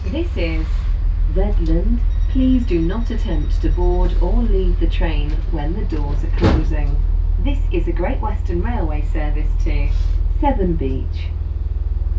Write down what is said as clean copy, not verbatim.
This is Redland. Please do not attempt to board or leave the train when the doors are closing. This is a Great Western Railway service to Severn Beach.